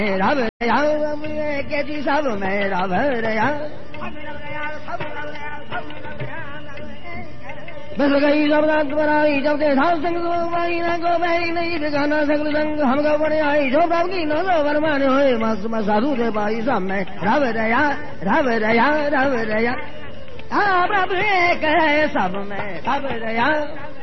रब रया के जी सब में रब रया बस गई जब रात बनाई जब के धाम संग गोवाई ना गो भाई नहीं दिखाना सगल संग हम गो बड़े आई जो बाब की नो वरमान होए मस साधु दे भाई सब में रब रया रब रया रब रया आप रब एक है सब में रब रया